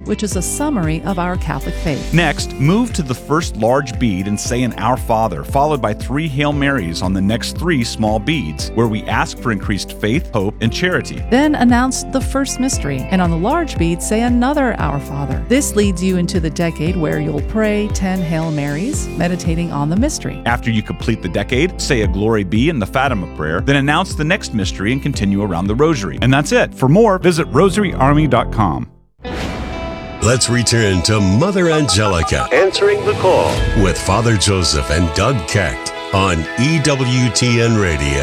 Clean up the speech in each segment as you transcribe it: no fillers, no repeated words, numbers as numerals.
which is a summary of our Catholic faith. Next, move to the first large bead and say an Our Father, followed by 3 Hail Marys on the next 3 small beads, where we ask for increased faith, hope, and charity. Then announce the first mystery, and on the large bead, say another Our Father. This leads you into the decade where you'll pray 10 Hail Marys, meditating on the mystery. After you complete the decade, say a Glory Be in the Fatima prayer, then announce the next mystery and continue around the Rosary. And that's it. For more, visit rosaryarmy.com. Let's return to Mother Angelica Answering the Call with Father Joseph and Doug Keck on EWTN Radio.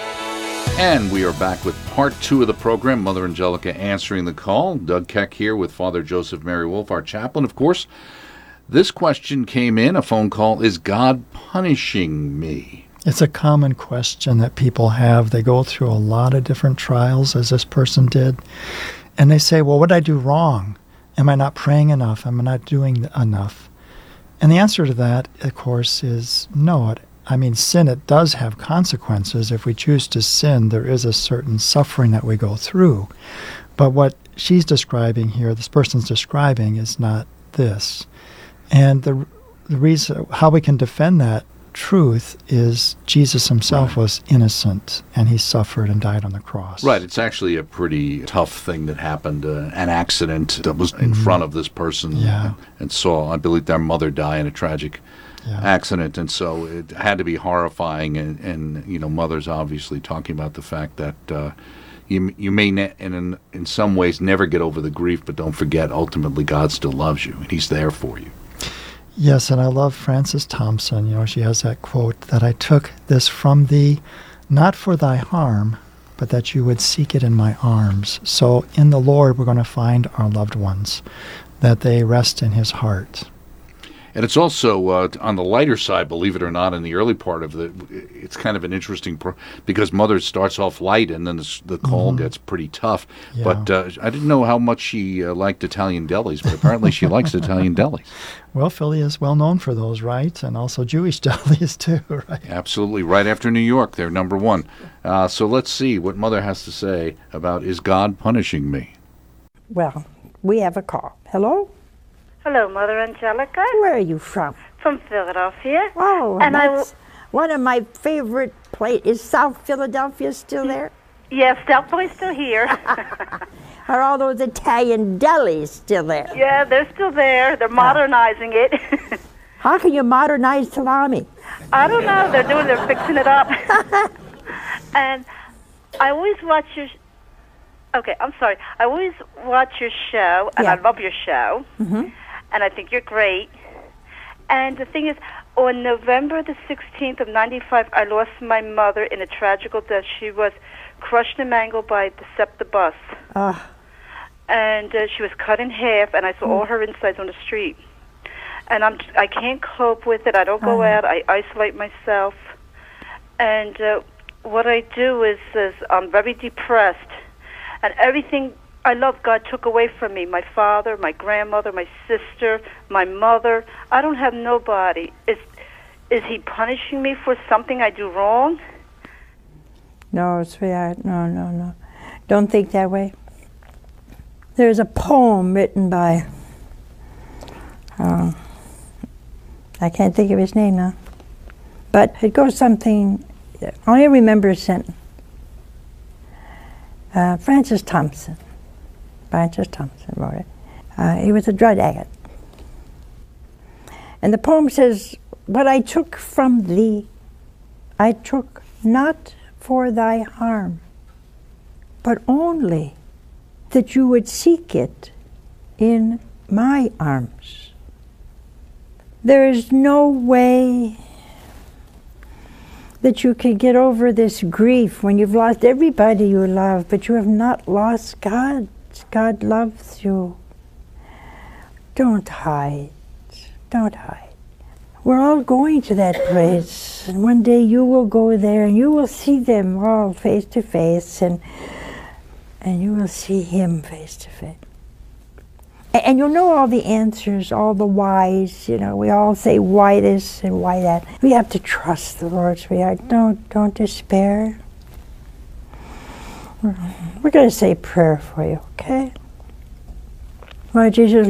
And we are back with part 2 of the program, Mother Angelica Answering the Call. Doug Keck here with Father Joseph Mary Wolf, our chaplain, of course. This question came in, a phone call, is God punishing me? It's a common question that people have. They go through a lot of different trials, as this person did, and they say, well, what did I do wrong? Am I not praying enough? Am I not doing enough? And the answer to that, of course, is no. Sin, it does have consequences. If we choose to sin, there is a certain suffering that we go through. But what she's describing here, this person's describing, is not this. And the reason, how we can defend that truth is Jesus himself was innocent, and he suffered and died on the cross. Right. It's actually a pretty tough thing that happened, an accident that was in front of this person and saw, I believe, their mother die in a tragic accident. And so it had to be horrifying. And mother's obviously talking about the fact that you may in some ways never get over the grief, but don't forget, ultimately, God still loves you, and he's there for you. Yes, and I love Frances Thompson. She has that quote that I took this from thee, not for thy harm, but that you would seek it in my arms. So in the Lord, we're going to find our loved ones, that they rest in his heart. And it's also, on the lighter side, believe it or not, in the early part of it's kind of an interesting, because Mother starts off light and then the call gets pretty tough. Yeah. But I didn't know how much she liked Italian delis, but apparently she likes Italian delis. Well, Philly is well known for those, right? And also Jewish delis, too, right? Absolutely. Right after New York, they're number 1. So let's see what Mother has to say about, is God punishing me? Well, we have a call. Hello? Hello, Mother Angelica. Where are you from? From Philadelphia. Oh, and that's one of my favorite places. Is South Philadelphia still there? Yes, South Philly's still here. Are all those Italian delis still there? Yeah, they're still there. They're modernizing it. How can you modernize salami? I don't know. They're fixing it up. And I always watch your... Okay, I'm sorry. I always watch your show, and I love your show. Mm-hmm. And I think you're great. And the thing is, on November the 16th of 95, I lost my mother in a tragical death. She was crushed and mangled by the SEPTA bus. And she was cut in half, and I saw all her insides on the street. And I can't cope with it. I don't go out. I isolate myself. And what I do is I'm very depressed. And everything I love, God took away from me. My father, my grandmother, my sister, my mother. I don't have nobody. Is he punishing me for something I do wrong? No, sweetheart, no. Don't think that way. There's a poem written by, I can't think of his name now, but it goes something, I only remember a sentence. Francis Thompson wrote it. He was a drug addict. And the poem says, what I took from thee, I took not for thy harm, but only that you would seek it in my arms. There is no way that you can get over this grief when you've lost everybody you love, but you have not lost God. God loves you. Don't hide. Don't hide. We're all going to that place, and one day you will go there and you will see them all face to face, and you will see him face to face. And you'll know all the answers, all the whys. We all say why this and why that. We have to trust the Lord, sweetheart. Don't despair. We're going to say a prayer for you, okay? Lord Jesus,